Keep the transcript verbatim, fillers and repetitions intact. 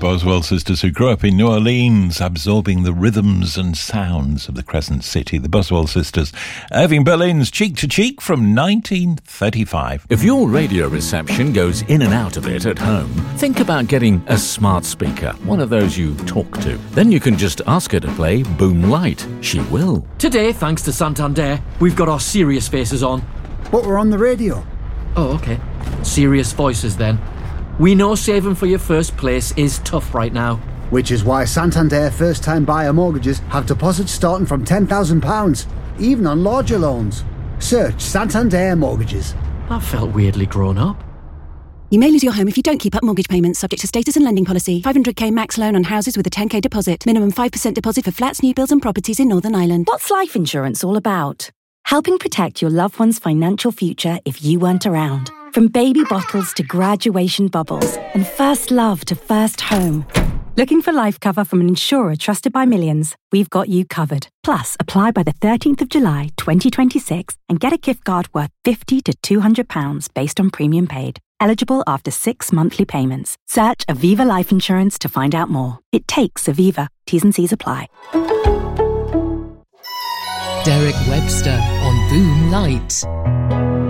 Boswell sisters who grew up in New Orleans, absorbing the rhythms and sounds of the Crescent City. The Boswell sisters, Irving Berlin's Cheek to Cheek from nineteen thirty-five. If your radio reception goes in and out of it at home, think about getting a smart speaker, one of those you talk to. Then you can just ask her to play Boom Light. She will. Today, thanks to Santander, we've got our serious faces on. But we're on the radio. Oh, okay. Serious voices then. We know saving for your first place is tough right now. Which is why Santander first-time buyer mortgages have deposits starting from ten thousand pounds, even on larger loans. Search Santander Mortgages. That felt weirdly grown up. You may lose your home if you don't keep up mortgage payments, subject to status and lending policy. five hundred k max loan on houses with a ten k deposit. Minimum five percent deposit for flats, new builds and properties in Northern Ireland. What's life insurance all about? Helping protect your loved one's financial future if you weren't around. From baby bottles to graduation bubbles and first love to first home. Looking for life cover from an insurer trusted by millions? We've got you covered. Plus, apply by the thirteenth of July twenty twenty-six and get a gift card worth fifty to two hundred pounds based on premium paid. Eligible after six monthly payments. Search Aviva Life Insurance to find out more. It takes Aviva. T's and C's apply. Derek Webster on Boom Light.